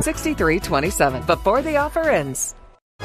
6327 before the offer ends.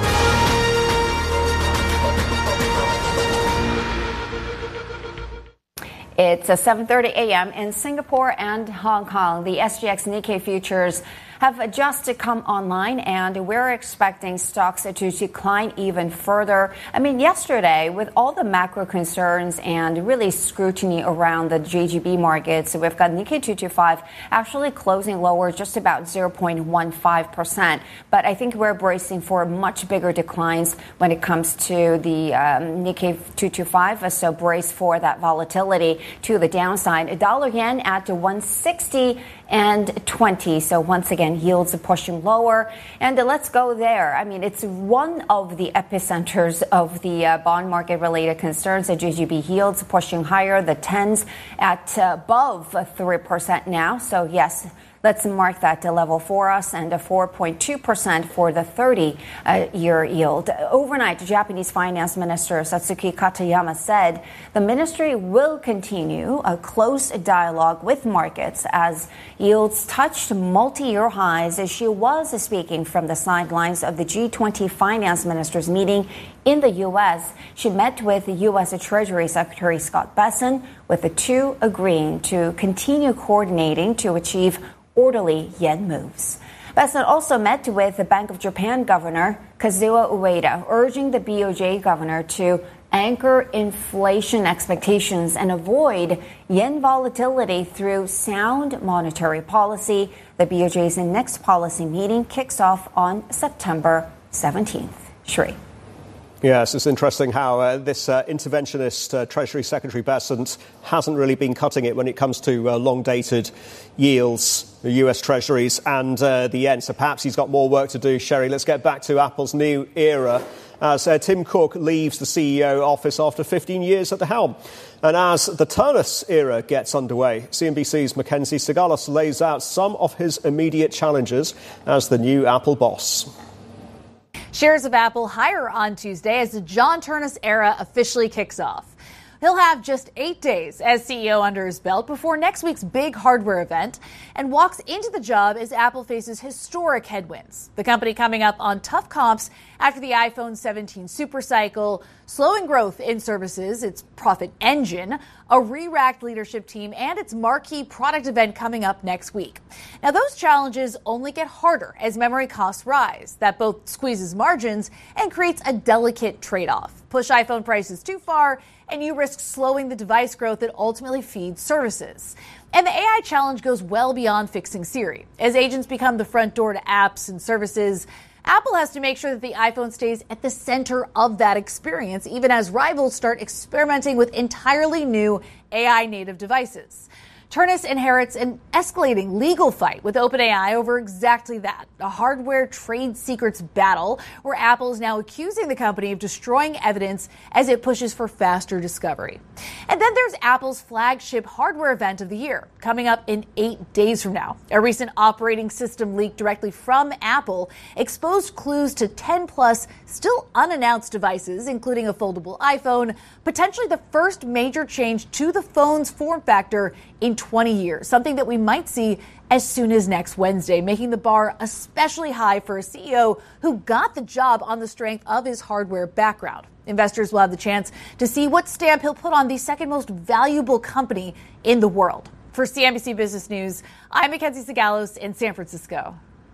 It's 7:30 a.m. in Singapore and Hong Kong. The SGX Nikkei futures have just come online, and we're expecting stocks to decline even further. I mean, yesterday, with all the macro concerns and really scrutiny around the JGB markets, we've got Nikkei 225 actually closing lower just about 0.15%. But I think we're bracing for much bigger declines when it comes to the Nikkei 225, so brace for that volatility to the downside. Dollar yen at 160.20. So once again, yields are pushing lower. And let's go there. I mean, it's one of the epicenters of the bond market related concerns. The JGB yields pushing higher, the 10s at above 3% now. So yes, let's mark that level for us, and a 4.2% for the 30-year yield. Overnight, Japanese Finance Minister Satsuki Katayama said the ministry will continue a close dialogue with markets as yields touched multi-year highs. As she was speaking from the sidelines of the G20 finance ministers meeting in the U.S., she met with the U.S. Treasury Secretary Scott Bessent, with the two agreeing to continue coordinating to achieve orderly yen moves. Bessent also met with the Bank of Japan Governor Kazuo Ueda, urging the BOJ governor to anchor inflation expectations and avoid yen volatility through sound monetary policy. The BOJ's next policy meeting kicks off on September 17th. Shri. Yes, it's interesting how this interventionist Treasury Secretary Bessent hasn't really been cutting it when it comes to long-dated yields, the US Treasuries and the yen. So perhaps he's got more work to do. Sherry, let's get back to Apple's new era as Tim Cook leaves the CEO office after 15 years at the helm. And as the Turnus era gets underway, CNBC's Mackenzie Sigalos lays out some of his immediate challenges as the new Apple boss. Shares of Apple higher on Tuesday as the John Ternus era officially kicks off. He'll have just 8 days as CEO under his belt before next week's big hardware event and walks into the job as Apple faces historic headwinds. The company coming up on tough comps after the iPhone 17 supercycle, slowing growth in services, its profit engine, a re-racked leadership team, and its marquee product event coming up next week. Now, those challenges only get harder as memory costs rise. That both squeezes margins and creates a delicate trade-off. Push iPhone prices too far, and you risk slowing the device growth that ultimately feeds services. And the AI challenge goes well beyond fixing Siri. As agents become the front door to apps and services, Apple has to make sure that the iPhone stays at the center of that experience, even as rivals start experimenting with entirely new AI-native devices. Ternus inherits an escalating legal fight with OpenAI over exactly that, a hardware trade secrets battle where Apple is now accusing the company of destroying evidence as it pushes for faster discovery. And then there's Apple's flagship hardware event of the year, coming up in 8 days from now. A recent operating system leak directly from Apple exposed clues to 10-plus still unannounced devices, including a foldable iPhone, potentially the first major change to the phone's form factor in 20 years, something that we might see as soon as next Wednesday, making the bar especially high for a CEO who got the job on the strength of his hardware background. Investors will have the chance to see what stamp he'll put on the second most valuable company in the world. For CNBC Business News, I'm Mackenzie Sigalos in San Francisco.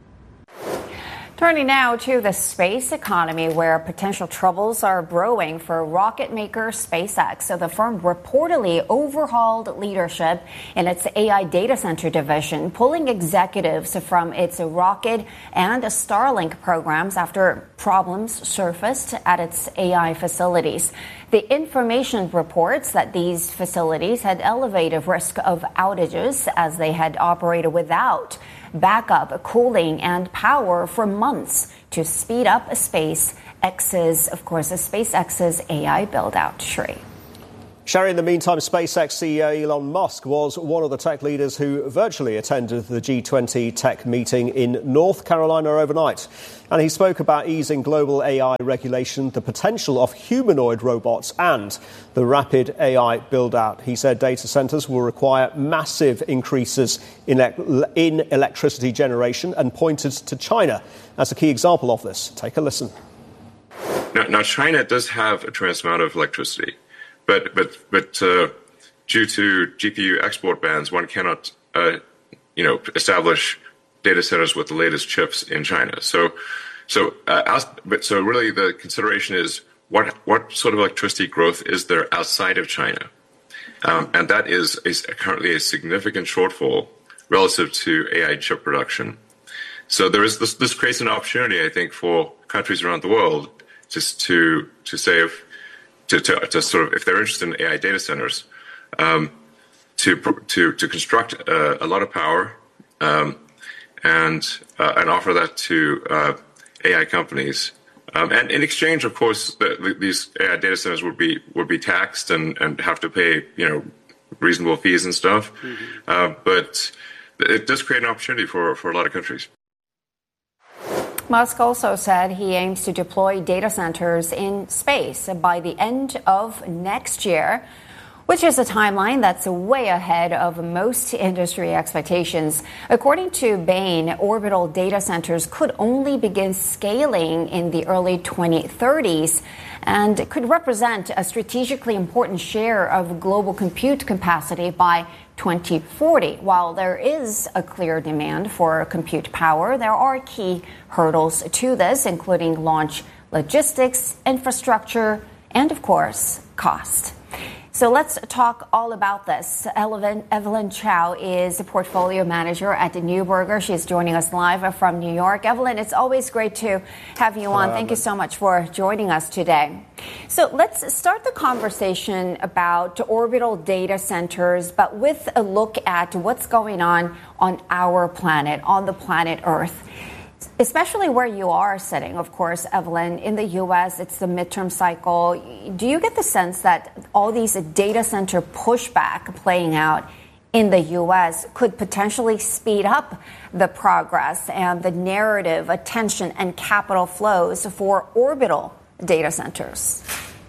Turning now to the space economy, where potential troubles are brewing for rocket maker SpaceX. So the firm reportedly overhauled leadership in its AI data center division, pulling executives from its rocket and Starlink programs after problems surfaced at its AI facilities. The information reports that these facilities had elevated risk of outages as they had operated without backup cooling and power for months to speed up SpaceX's AI build-out. Shri. Sherry, in the meantime, SpaceX CEO Elon Musk was one of the tech leaders who virtually attended the G20 tech meeting in North Carolina overnight. And he spoke about easing global AI regulation, the potential of humanoid robots and the rapid AI build-out. He said data centers will require massive increases in electricity generation and pointed to China as a key example of this. Take a listen. Now China does have a tremendous amount of electricity. But due to GPU export bans, one cannot, establish data centers with the latest chips in China. So really the consideration is what sort of electricity growth is there outside of China, and that is currently a significant shortfall relative to AI chip production. So there is this creates an opportunity, I think, for countries around the world just to save. To sort of, if they're interested in AI data centers, to construct a lot of power and offer that to AI companies, and in exchange, of course, these AI data centers would be taxed and have to pay reasonable fees and stuff. But it does create an opportunity for a lot of countries. Musk also said he aims to deploy data centers in space by the end of next year, which is a timeline that's way ahead of most industry expectations. According to Bain, orbital data centers could only begin scaling in the early 2030s and could represent a strategically important share of global compute capacity by 2040. While there is a clear demand for compute power, there are key hurdles to this, including launch logistics, infrastructure, and of course, cost. So let's talk all about this. Evelyn Chow is a portfolio manager at Neuberger. She's joining us live from New York. Evelyn, it's always great to have you on. Thank you so much for joining us today. So let's start the conversation about orbital data centers, but with a look at what's going on our planet, on the planet Earth. Especially where you are sitting, of course, Evelyn, in the U.S., it's the midterm cycle. Do you get the sense that all these data center pushback playing out in the U.S. could potentially speed up the progress and the narrative, attention, and capital flows for orbital data centers?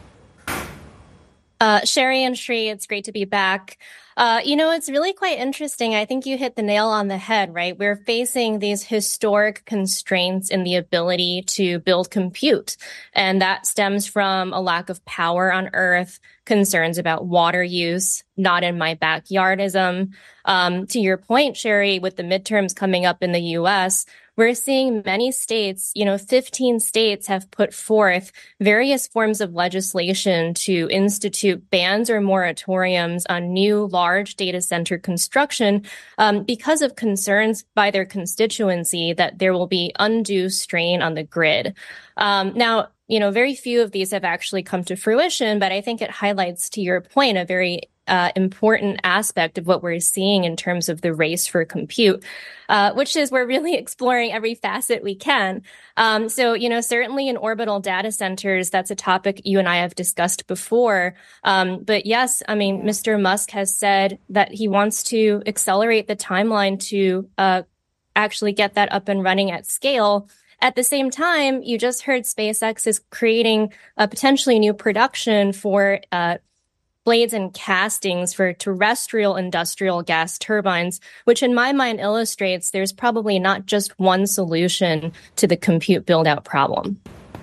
Sherry and Shri, it's great to be back. It's really quite interesting. I think you hit the nail on the head, right? We're facing these historic constraints in the ability to build compute. And that stems from a lack of power on Earth, concerns about water use, not in my backyardism. To your point, Sherry, with the midterms coming up in the U.S., we're seeing many states, 15 states have put forth various forms of legislation to institute bans or moratoriums on new large data center construction because of concerns by their constituency that there will be undue strain on the grid. Now, very few of these have actually come to fruition, but I think it highlights, to your point, a very important aspect of what we're seeing in terms of the race for compute, which is we're really exploring every facet we can. Certainly in orbital data centers, that's a topic you and I have discussed before. But yes, Mr. Musk has said that he wants to accelerate the timeline to actually get that up and running at scale. At the same time, you just heard SpaceX is creating a potentially new production for blades and castings for terrestrial industrial gas turbines, which in my mind illustrates there's probably not just one solution to the compute build-out problem.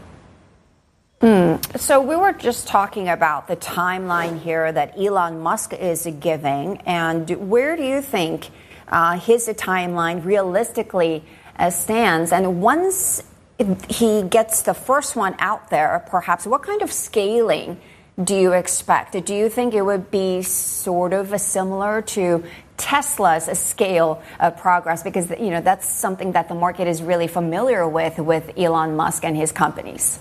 So we were just talking about the timeline here that Elon Musk is giving, and where do you think his timeline realistically stands? And once he gets the first one out there, perhaps what kind of scaling do you expect? Do you think it would be sort of similar to Tesla's scale of progress? Because, that's something that the market is really familiar with Elon Musk and his companies.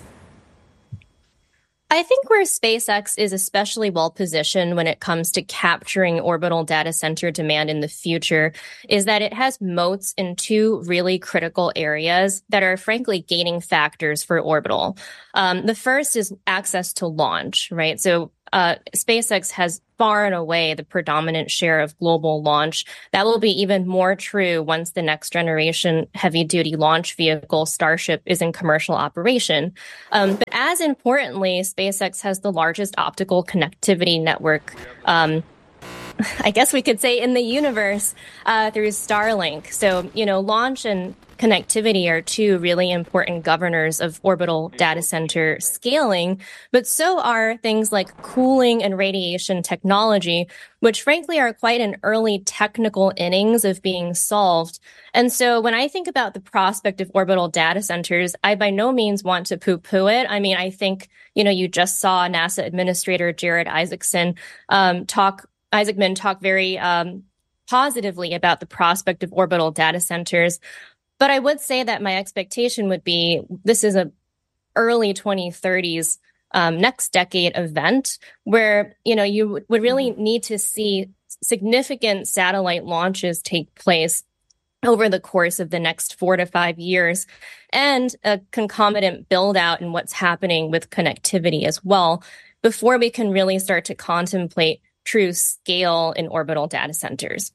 I think where SpaceX is especially well positioned when it comes to capturing orbital data center demand in the future is that it has moats in two really critical areas that are frankly gaining factors for orbital. The first is access to launch, right? So SpaceX has far and away the predominant share of global launch. That will be even more true once the next generation heavy-duty launch vehicle, Starship, is in commercial operation. But as importantly, SpaceX has the largest optical connectivity network, I guess we could say, in the universe through Starlink. So, launch and connectivity are two really important governors of orbital data center scaling, but so are things like cooling and radiation technology, which frankly are quite an early technical innings of being solved. And so when I think about the prospect of orbital data centers, I by no means want to poo-poo it. I mean, I think, you just saw NASA Administrator Jared Isaacman talk very positively about the prospect of orbital data centers. But I would say that my expectation would be this is a early 2030s next decade event where, you would really need to see significant satellite launches take place over the course of the next 4 to 5 years, and a concomitant build out in what's happening with connectivity as well, before we can really start to contemplate true scale in orbital data centers.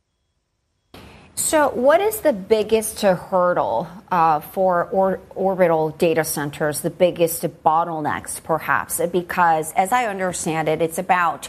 So what is the biggest hurdle for orbital data centers, the biggest bottlenecks perhaps? Because as I understand it, it's about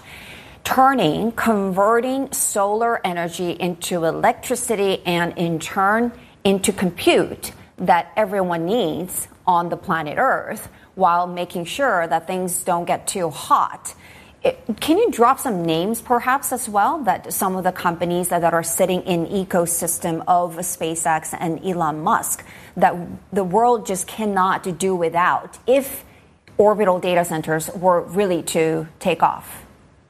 converting solar energy into electricity and in turn into compute that everyone needs on the planet Earth while making sure that things don't get too hot. Can you drop some names perhaps as well, that some of the companies that are sitting in ecosystem of SpaceX and Elon Musk that the world just cannot do without if orbital data centers were really to take off?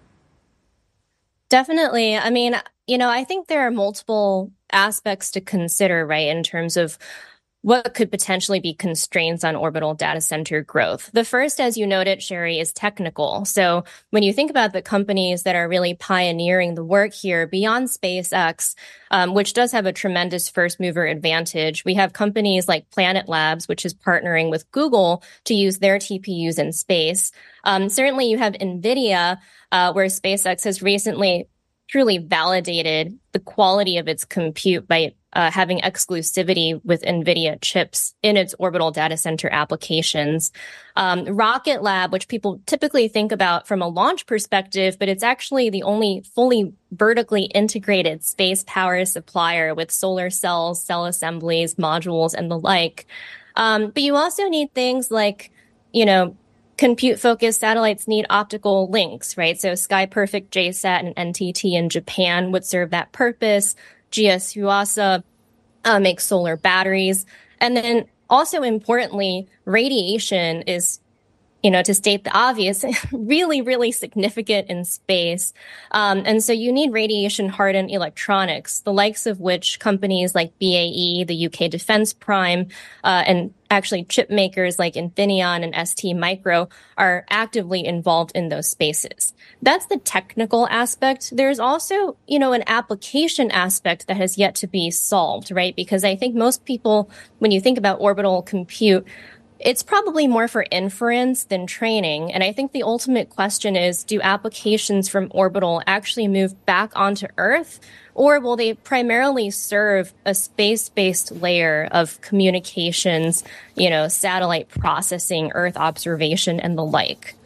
Definitely. I mean, I think there are multiple aspects to consider, right, in terms of what could potentially be constraints on orbital data center growth. The first, as you noted, Sherry, is technical. So when you think about the companies that are really pioneering the work here beyond SpaceX, which does have a tremendous first mover advantage, we have companies like Planet Labs, which is partnering with Google to use their TPUs in space. Certainly you have NVIDIA, where SpaceX has recently truly validated the quality of its compute by having exclusivity with NVIDIA chips in its orbital data center applications. Rocket Lab, which people typically think about from a launch perspective, but it's actually the only fully vertically integrated space power supplier with solar cells, cell assemblies, modules, and the like. But you also need things like, compute-focused satellites need optical links, right? So SkyPerfect JSat and NTT in Japan would serve that purpose. GS Yuasa makes solar batteries. And then also importantly, radiation is, to state the obvious, really, really significant in space. And so you need radiation-hardened electronics, the likes of which companies like BAE, the UK Defence Prime, and actually chip makers like Infineon and ST Micro are actively involved in those spaces. That's the technical aspect. There's also, an application aspect that has yet to be solved, right? Because I think most people, when you think about orbital compute, it's probably more for inference than training. And I think the ultimate question is, do applications from orbital actually move back onto Earth? Or will they primarily serve a space-based layer of communications, satellite processing, Earth observation, and the like?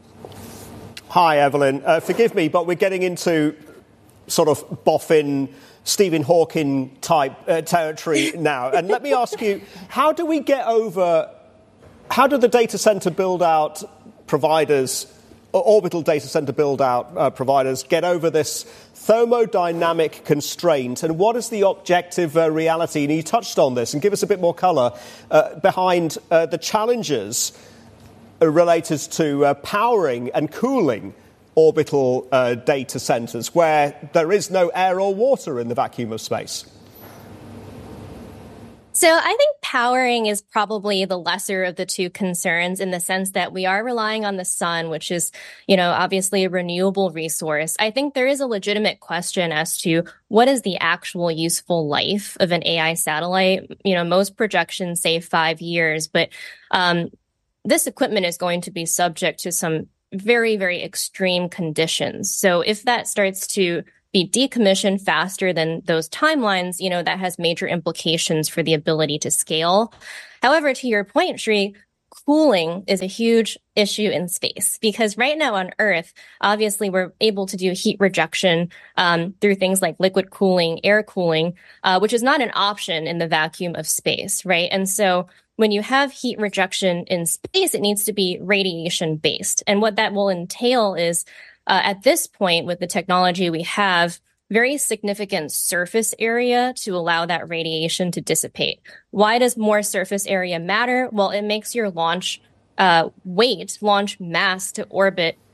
Hi, Evelyn. Forgive me, but we're getting into sort of boffin, Stephen Hawking type territory now. And let me ask you, how do the data center build-out providers, orbital data center build-out providers, get over this thermodynamic constraint? And what is the objective reality? And you touched on this, and give us a bit more color behind the challenges related to powering and cooling orbital data centers where there is no air or water in the vacuum of space. So I think powering is probably the lesser of the two concerns in the sense that we are relying on the sun, which is, obviously a renewable resource. I think there is a legitimate question as to what is the actual useful life of an AI satellite. Most projections say 5 years, but this equipment is going to be subject to some very, very extreme conditions. So if that starts to be decommissioned faster than those timelines, that has major implications for the ability to scale. However, to your point, Shri, cooling is a huge issue in space because right now on Earth, obviously we're able to do heat rejection through things like liquid cooling, air cooling, which is not an option in the vacuum of space, right? And so when you have heat rejection in space, it needs to be radiation based. And what that will entail is at this point with the technology we have, very significant surface area to allow that radiation to dissipate. Why does more surface area matter? Well, it makes your launch launch mass to orbit